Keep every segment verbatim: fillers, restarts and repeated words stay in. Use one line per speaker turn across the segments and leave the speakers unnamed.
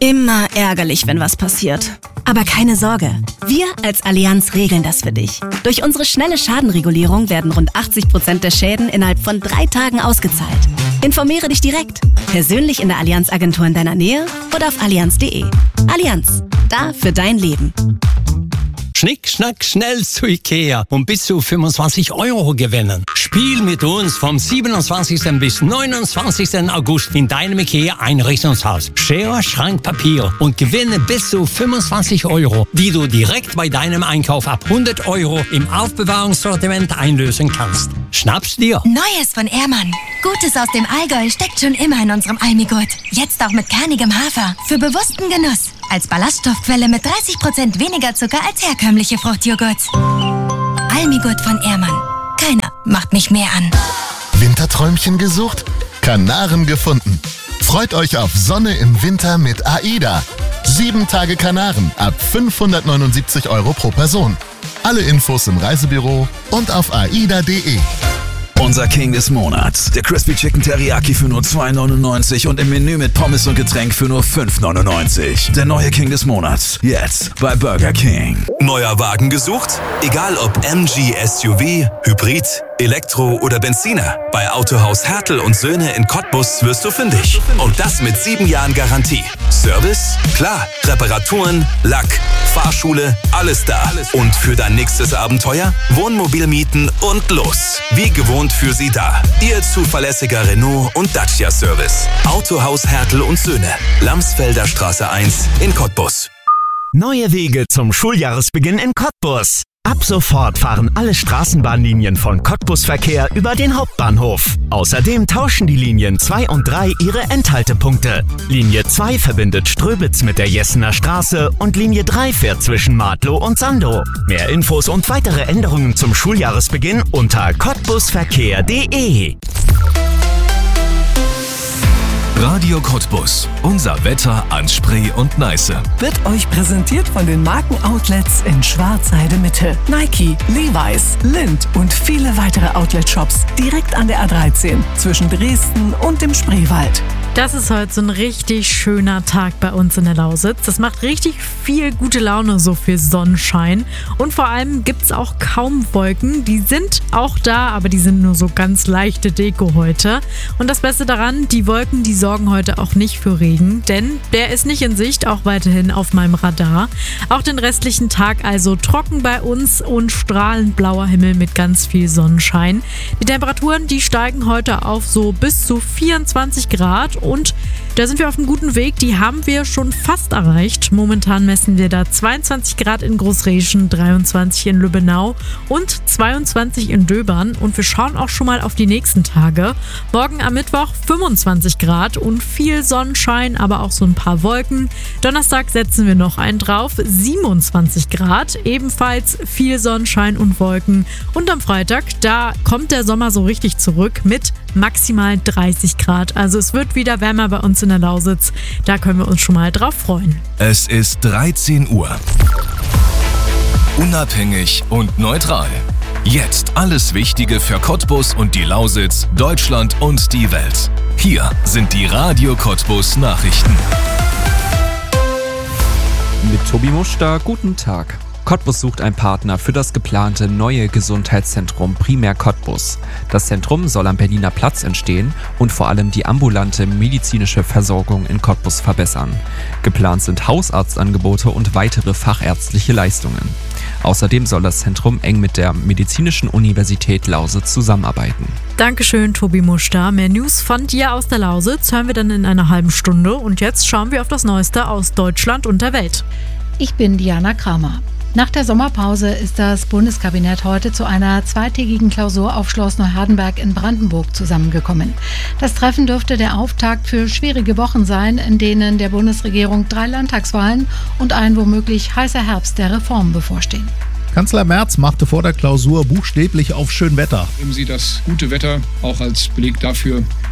Immer ärgerlich, wenn was passiert. Aber keine Sorge, wir als Allianz regeln das für dich. Durch unsere schnelle Schadenregulierung werden rund achtzig Prozent der Schäden innerhalb von drei Tagen ausgezahlt. Informiere dich direkt, persönlich in der Allianz-Agentur in deiner Nähe oder auf allianz punkt de. Allianz, da für dein Leben.
Schnick, schnack, schnell zu Ikea und bis zu fünfundzwanzig Euro gewinnen. Spiel mit uns vom siebenundzwanzigsten bis neunundzwanzigsten August in deinem Ikea Einrichtungshaus. Schere, Schrank, Papier und gewinne bis zu fünfundzwanzig Euro, die du direkt bei deinem Einkauf ab hundert Euro im Aufbewahrungssortiment einlösen kannst. Schnapp's dir.
Neues von Ehrmann. Gutes aus dem Allgäu steckt schon immer in unserem Almigurt. Jetzt auch mit kernigem Hafer. Für bewussten Genuss. Als Ballaststoffquelle mit dreißig Prozent weniger Zucker als herkömmliche Fruchtjoghurts. Almigurt von Ehrmann. Keiner macht mich mehr an.
Winterträumchen gesucht? Kanaren gefunden. Freut euch auf Sonne im Winter mit AIDA. Sieben Tage Kanaren ab fünfhundertneunundsiebzig Euro pro Person. Alle Infos im Reisebüro und auf aida punkt de.
Unser King des Monats. Der Crispy Chicken Teriyaki für nur zwei neunundneunzig und im Menü mit Pommes und Getränk für nur fünf neunundneunzig. Der neue King des Monats. Jetzt bei Burger King.
Neuer Wagen gesucht? Egal ob M G S U V, Hybrid, Elektro oder Benziner. Bei Autohaus Hertel und Söhne in Cottbus wirst du fündig. Und das mit sieben Jahren Garantie. Service? Klar. Reparaturen, Lack, Fahrschule, alles da. Und für dein nächstes Abenteuer? Wohnmobil mieten und los. Wie gewohnt für Sie da. Ihr zuverlässiger Renault und Dacia Service. Autohaus Hertel und Söhne. Lamsfelder Straße eins in Cottbus.
Neue Wege zum Schuljahresbeginn in Cottbus. Ab sofort fahren alle Straßenbahnlinien von Cottbus Verkehr über den Hauptbahnhof. Außerdem tauschen die Linien zwei und drei ihre Endhaltepunkte. Linie zwei verbindet Ströbitz mit der Jessener Straße und Linie drei fährt zwischen Martlow und Sandow. Mehr Infos und weitere Änderungen zum Schuljahresbeginn unter cottbusverkehr punkt de.
Radio Cottbus. Unser Wetter an Spree und Neiße.
Wird euch präsentiert von den Markenoutlets in Schwarzheide Mitte. Nike, Levi's, Lindt und viele weitere Outlet-Shops direkt an der A dreizehn zwischen Dresden und dem Spreewald.
Das ist heute so ein richtig schöner Tag bei uns in der Lausitz. Das macht richtig viel gute Laune, so viel Sonnenschein. Und vor allem gibt es auch kaum Wolken. Die sind auch da, aber die sind nur so ganz leichte Deko heute. Und das Beste daran, die Wolken, die sorgen heute auch nicht für Regen, denn der ist nicht in Sicht, auch weiterhin auf meinem Radar. Auch den restlichen Tag also trocken bei uns und strahlend blauer Himmel mit ganz viel Sonnenschein. Die Temperaturen, die steigen heute auf so bis zu vierundzwanzig Grad. Und da sind wir auf einem guten Weg, die haben wir schon fast erreicht. Momentan messen wir da zweiundzwanzig Grad in Großreschen, dreiundzwanzig in Lübbenau und zweiundzwanzig in Döbern. Und wir schauen auch schon mal auf die nächsten Tage. Morgen am Mittwoch fünfundzwanzig Grad und viel Sonnenschein, aber auch so ein paar Wolken. Donnerstag setzen wir noch einen drauf, siebenundzwanzig Grad, ebenfalls viel Sonnenschein und Wolken. Und am Freitag, da kommt der Sommer so richtig zurück mit maximal dreißig Grad. Also es wird wieder wärmer bei uns in der Lausitz. Da können wir uns schon mal drauf freuen.
Es ist dreizehn Uhr. Unabhängig und neutral. Jetzt alles Wichtige für Cottbus und die Lausitz, Deutschland und die Welt. Hier sind die Radio Cottbus Nachrichten.
Mit Tobi Muster, guten Tag. Cottbus sucht einen Partner für das geplante neue Gesundheitszentrum Primär Cottbus. Das Zentrum soll am Berliner Platz entstehen und vor allem die ambulante medizinische Versorgung in Cottbus verbessern. Geplant sind Hausarztangebote und weitere fachärztliche Leistungen. Außerdem soll das Zentrum eng mit der Medizinischen Universität Lausitz zusammenarbeiten.
Dankeschön, Tobi Muster. Mehr News von dir aus der Lausitz hören wir dann in einer halben Stunde. Und jetzt schauen wir auf das Neueste aus Deutschland und der Welt.
Ich bin Diana Kramer. Nach der Sommerpause ist das Bundeskabinett heute zu einer zweitägigen Klausur auf Schloss Neuhardenberg in Brandenburg zusammengekommen. Das Treffen dürfte der Auftakt für schwierige Wochen sein, in denen der Bundesregierung drei Landtagswahlen und ein womöglich heißer Herbst der Reformen bevorstehen.
Kanzler Merz machte vor der Klausur buchstäblich auf Schönwetter.
Nehmen Sie das gute Wetter auch als Beleg dafür,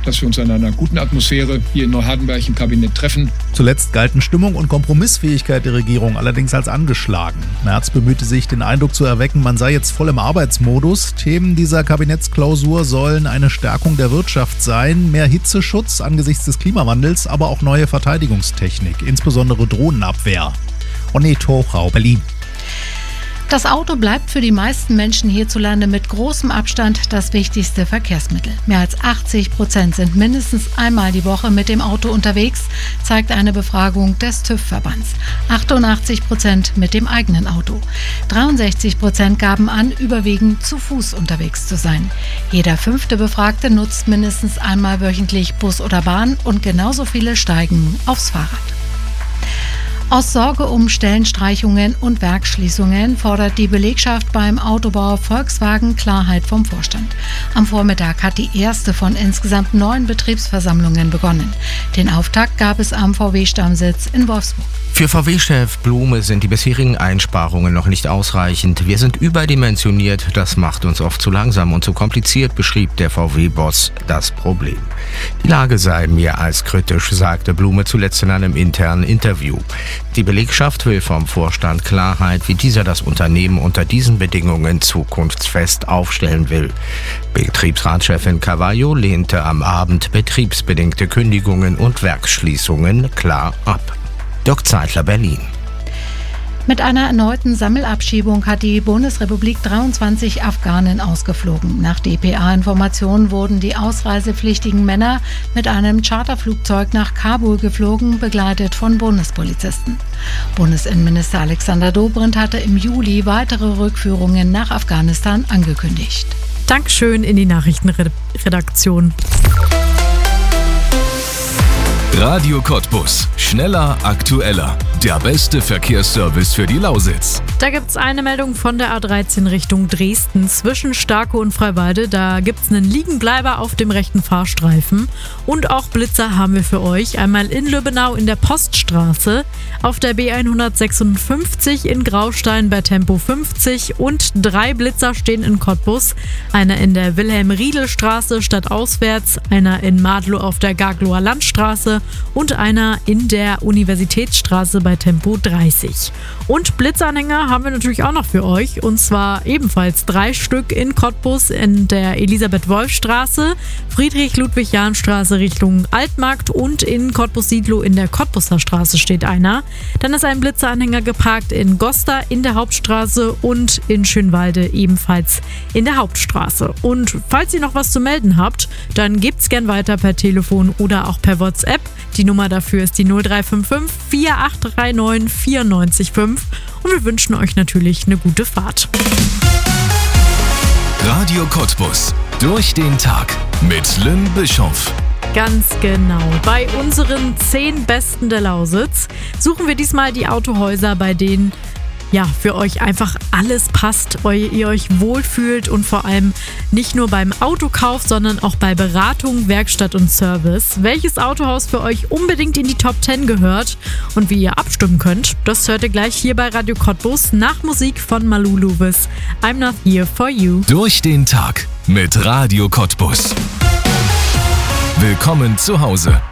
dass wir uns in einer guten Atmosphäre hier in Neuhardenberg im Kabinett treffen.
Zuletzt galten Stimmung und Kompromissfähigkeit der Regierung allerdings als angeschlagen. Merz bemühte sich, den Eindruck zu erwecken, man sei jetzt voll im Arbeitsmodus. Themen dieser Kabinettsklausur sollen eine Stärkung der Wirtschaft sein, mehr Hitzeschutz angesichts des Klimawandels, aber auch neue Verteidigungstechnik, insbesondere Drohnenabwehr. Onet Hochau, Berlin.
Das Auto bleibt für die meisten Menschen hierzulande mit großem Abstand das wichtigste Verkehrsmittel. Mehr als achtzig Prozent sind mindestens einmal die Woche mit dem Auto unterwegs, zeigt eine Befragung des TÜV-Verbands. achtundachtzig Prozent mit dem eigenen Auto. dreiundsechzig Prozent gaben an, überwiegend zu Fuß unterwegs zu sein. Jeder fünfte Befragte nutzt mindestens einmal wöchentlich Bus oder Bahn und genauso viele steigen aufs Fahrrad. Aus Sorge um Stellenstreichungen und Werksschließungen fordert die Belegschaft beim Autobauer Volkswagen Klarheit vom Vorstand. Am Vormittag hat die erste von insgesamt neun Betriebsversammlungen begonnen. Den Auftakt gab es am V W-Stammsitz in Wolfsburg.
Für V W-Chef Blume sind die bisherigen Einsparungen noch nicht ausreichend. Wir sind überdimensioniert, das macht uns oft zu langsam und zu kompliziert, beschrieb der V W-Boss das Problem. Die Lage sei mehr als kritisch, sagte Blume zuletzt in einem internen Interview. Die Belegschaft will vom Vorstand Klarheit, wie dieser das Unternehmen unter diesen Bedingungen zukunftsfest aufstellen will. Betriebsratschefin Carvalho lehnte am Abend betriebsbedingte Kündigungen und Werksschließungen klar ab. Dirk Zeitler, Berlin.
Mit einer erneuten Sammelabschiebung hat die Bundesrepublik dreiundzwanzig Afghanen ausgeflogen. Nach D P A-Informationen wurden die ausreisepflichtigen Männer mit einem Charterflugzeug nach Kabul geflogen, begleitet von Bundespolizisten. Bundesinnenminister Alexander Dobrindt hatte im Juli weitere Rückführungen nach Afghanistan angekündigt.
Dankeschön in die Nachrichtenredaktion.
Radio Cottbus. Schneller, aktueller. Der beste Verkehrsservice für die Lausitz.
Da gibt es eine Meldung von der A dreizehn Richtung Dresden zwischen Starke und Freiwalde. Da gibt es einen Liegenbleiber auf dem rechten Fahrstreifen. Und auch Blitzer haben wir für euch. Einmal in Lübbenau in der Poststraße, auf der B hundertsechsundfünfzig in Graustein bei Tempo fünfzig und drei Blitzer stehen in Cottbus. Einer in der Wilhelm-Riedel-Straße stadtauswärts, einer in Madlow auf der Gaglower Landstraße und einer in der Universitätsstraße bei Tempo dreißig. Und Blitzanhänger haben wir natürlich auch noch für euch, und zwar ebenfalls drei Stück in Cottbus in der Elisabeth-Wolf-Straße, Friedrich-Ludwig-Jahn-Straße Richtung Altmarkt und in Cottbus-Siedlow in der Cottbuser Straße steht einer. Dann ist ein Blitzeranhänger geparkt in Gosta in der Hauptstraße und in Schönwalde ebenfalls in der Hauptstraße. Und falls ihr noch was zu melden habt, dann gebt's gern weiter per Telefon oder auch per WhatsApp. Die Nummer dafür ist die null drei fünf fünf vier acht drei neun vier neun fünf und wir wünschen euch natürlich eine gute Fahrt.
Radio Cottbus. Durch den Tag mit Lynn Bischoff.
Ganz genau. Bei unseren zehn Besten der Lausitz suchen wir diesmal die Autohäuser, bei denen ja für euch einfach alles passt, ihr euch wohlfühlt und vor allem nicht nur beim Autokauf, sondern auch bei Beratung, Werkstatt und Service. Welches Autohaus für euch unbedingt in die Top zehn gehört und wie ihr abstimmen könnt, das hört ihr gleich hier bei Radio Cottbus nach Musik von Malou Luvis. I'm Not Here For You.
Durch den Tag mit Radio Cottbus. Willkommen zu Hause.